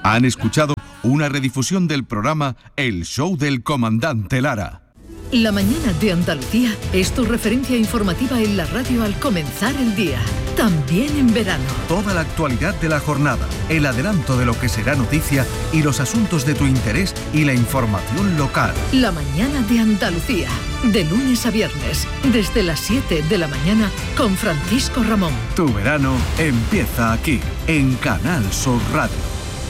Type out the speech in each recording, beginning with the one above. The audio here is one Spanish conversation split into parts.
Han escuchado una redifusión del programa El Show del Comandante Lara. La mañana de Andalucía es tu referencia informativa en la radio al comenzar el día, también en verano. Toda la actualidad de la jornada, el adelanto de lo que será noticia y los asuntos de tu interés y la información local. La mañana de Andalucía, de lunes a viernes, desde las 7 de la mañana con Francisco Ramón. Tu verano empieza aquí, en Canal Sur Radio.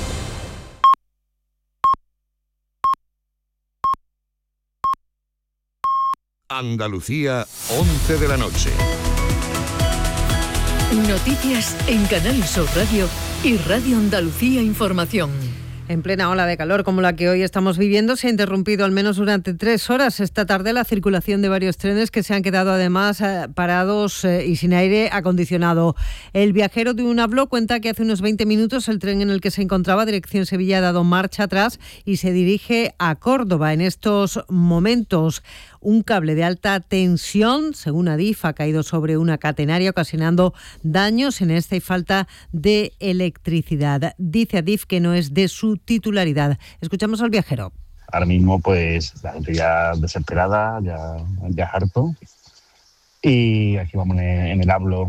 Andalucía, 11 de la noche. Noticias en Canal Sur Radio y Radio Andalucía Información. En plena ola de calor como la que hoy estamos viviendo, se ha interrumpido al menos durante 3 horas esta tarde la circulación de varios trenes que se han quedado además parados y sin aire acondicionado. El viajero de UNAVLO cuenta que hace unos 20 minutos el tren en el que se encontraba dirección Sevilla ha dado marcha atrás y se dirige a Córdoba. En estos momentos, un cable de alta tensión, según Adif, ha caído sobre una catenaria ocasionando daños en esta y falta de electricidad. Dice Adif que no es de su titularidad. Escuchamos al viajero. Ahora mismo pues la gente ya desesperada, ya harto, y aquí vamos en el AVLO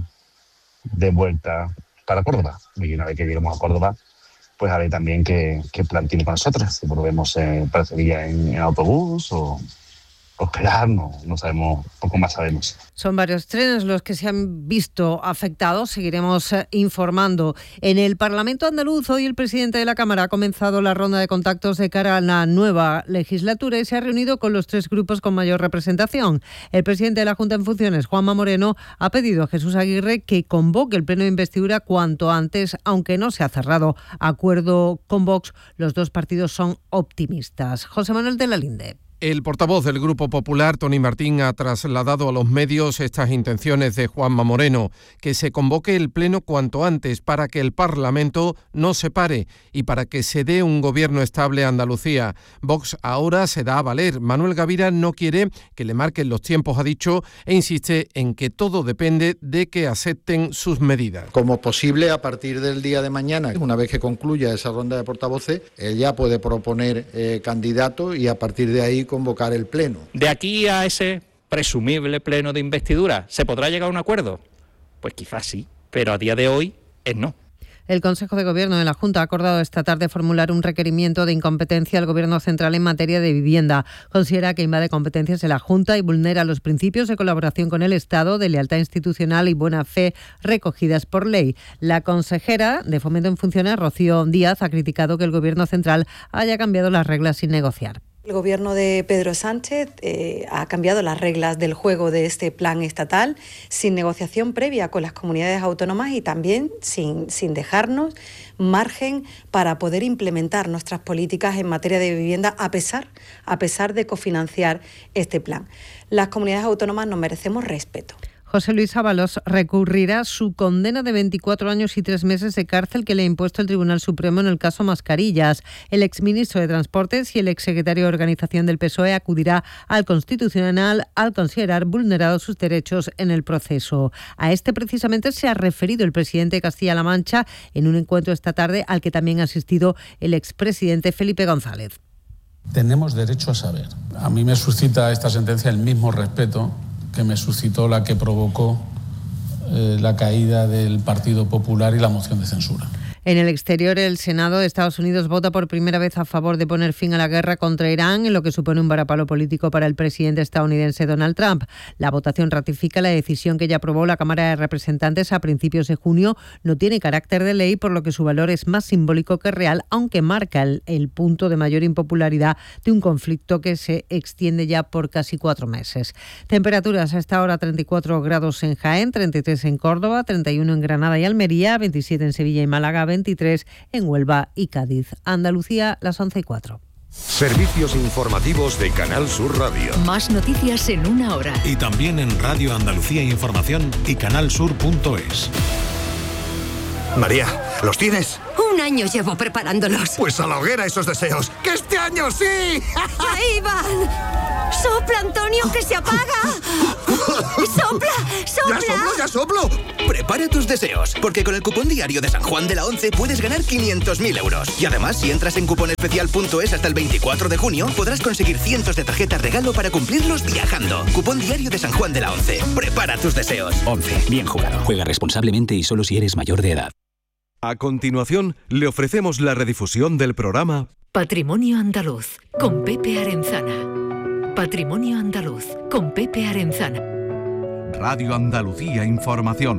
de vuelta para Córdoba. Y una vez que lleguemos a Córdoba, pues a ver también qué plan tiene con nosotros, si volvemos para Sevilla en autobús o esperar, no sabemos, poco más sabemos. Son varios trenes los que se han visto afectados, seguiremos informando. En el Parlamento andaluz, hoy el presidente de la Cámara ha comenzado la ronda de contactos de cara a la nueva legislatura y se ha reunido con los 3 grupos con mayor representación. El presidente de la Junta en funciones, Juanma Moreno, ha pedido a Jesús Aguirre que convoque el pleno de investidura cuanto antes, aunque no se ha cerrado acuerdo con Vox. Los 2 partidos son optimistas. José Manuel de la Linde. El portavoz del Grupo Popular, Tony Martín, ha trasladado a los medios estas intenciones de Juanma Moreno, que se convoque el pleno cuanto antes para que el Parlamento no se pare y para que se dé un gobierno estable a Andalucía. Vox ahora se da a valer. Manuel Gavira no quiere que le marquen los tiempos, ha dicho, e insiste en que todo depende de que acepten sus medidas. Como posible, a partir del día de mañana, una vez que concluya esa ronda de portavoces, él ya puede proponer candidato y a partir de ahí convocar el pleno. De aquí a ese presumible pleno de investidura, ¿se podrá llegar a un acuerdo? Pues quizás sí, pero a día de hoy es no. El Consejo de Gobierno de la Junta ha acordado esta tarde formular un requerimiento de incompetencia al Gobierno central en materia de vivienda. Considera que invade competencias de la Junta y vulnera los principios de colaboración con el Estado, de lealtad institucional y buena fe recogidas por ley. La consejera de Fomento en funciones, Rocío Díaz, ha criticado que el Gobierno central haya cambiado las reglas sin negociar. El gobierno de Pedro Sánchez ha cambiado las reglas del juego de este plan estatal sin negociación previa con las comunidades autónomas y también sin dejarnos margen para poder implementar nuestras políticas en materia de vivienda a pesar de cofinanciar este plan. Las comunidades autónomas nos merecemos respeto. José Luis Ábalos recurrirá su condena de 24 años y 3 meses de cárcel que le ha impuesto el Tribunal Supremo en el caso Mascarillas. El exministro de Transportes y el exsecretario de Organización del PSOE acudirá al Constitucional al considerar vulnerados sus derechos en el proceso. A este precisamente se ha referido el presidente de Castilla-La Mancha en un encuentro esta tarde al que también ha asistido el expresidente Felipe González. Tenemos derecho a saber. A mí me suscita esta sentencia el mismo respeto que me suscitó la que provocó la caída del Partido Popular y la moción de censura. En el exterior, el Senado de Estados Unidos vota por primera vez a favor de poner fin a la guerra contra Irán, en lo que supone un varapalo político para el presidente estadounidense Donald Trump. La votación ratifica la decisión que ya aprobó la Cámara de Representantes a principios de junio. No tiene carácter de ley, por lo que su valor es más simbólico que real, aunque marca el punto de mayor impopularidad de un conflicto que se extiende ya por casi 4 meses. Temperaturas a esta hora: 34 grados en Jaén, 33 en Córdoba, 31 en Granada y Almería, 27 en Sevilla y Málaga, 23 en Huelva y Cádiz. Andalucía, las 11:04. Servicios informativos de Canal Sur Radio. Más noticias en 1 hora. Y también en Radio Andalucía Información y canalsur.es. María, ¿los tienes? 1 año llevo preparándolos. Pues a la hoguera esos deseos. ¡Que este año sí! ¡Ahí van! ¡Sopla, Antonio, que se apaga! ¡Sopla, sopla! ¡Ya soplo! Prepara tus deseos, porque con el cupón diario de San Juan de la Once puedes ganar 500.000 euros. Y además, si entras en cuponespecial.es hasta el 24 de junio, podrás conseguir cientos de tarjetas regalo para cumplirlos viajando. Cupón diario de San Juan de la Once. Prepara tus deseos. 11. Bien jugado. Juega responsablemente y solo si eres mayor de edad. A continuación, le ofrecemos la redifusión del programa Patrimonio Andaluz, con Pepe Arenzana. Patrimonio Andaluz, con Pepe Arenzana. Radio Andalucía Información.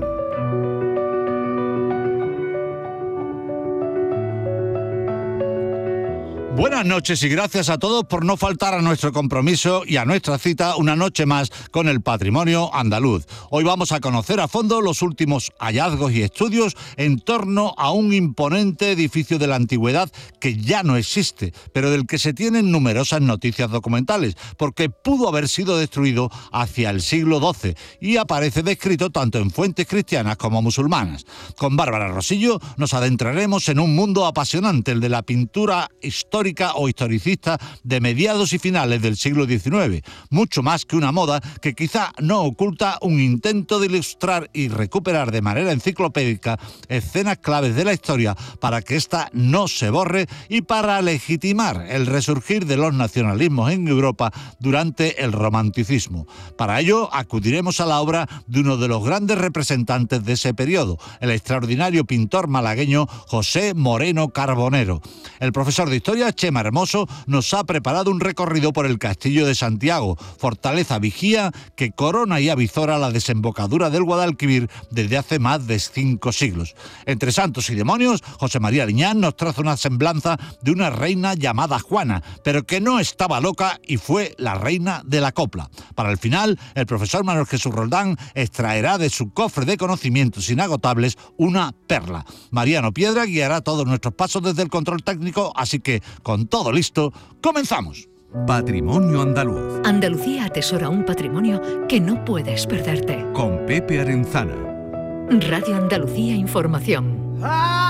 Buenas noches y gracias a todos por no faltar a nuestro compromiso y a nuestra cita una noche más con el patrimonio andaluz. Hoy vamos a conocer a fondo los últimos hallazgos y estudios en torno a un imponente edificio de la antigüedad que ya no existe, pero del que se tienen numerosas noticias documentales, porque pudo haber sido destruido hacia el siglo XII y aparece descrito tanto en fuentes cristianas como musulmanas. Con Bárbara Rosillo nos adentraremos en un mundo apasionante, el de la pintura histórica o historicista de mediados y finales del siglo XIX, mucho más que una moda que quizá no oculta un intento de ilustrar y recuperar de manera enciclopédica escenas claves de la historia para que ésta no se borre y para legitimar el resurgir de los nacionalismos en Europa durante el romanticismo. Para ello acudiremos a la obra de uno de los grandes representantes de ese periodo, el extraordinario pintor malagueño José Moreno Carbonero. El profesor de historia Chema Hermoso nos ha preparado un recorrido por el Castillo de Santiago, fortaleza vigía que corona y avizora la desembocadura del Guadalquivir desde hace más de 5 siglos. Entre santos y demonios, José María Liñán nos traza una semblanza de una reina llamada Juana, pero que no estaba loca y fue la reina de la copla. Para el final, el profesor Manuel Jesús Roldán extraerá de su cofre de conocimientos inagotables una perla. Mariano Piedra guiará todos nuestros pasos desde el control técnico, así que con todo listo, ¡comenzamos! Patrimonio Andaluz. Andalucía atesora un patrimonio que no puedes perderte. Con Pepe Arenzana. Radio Andalucía Información.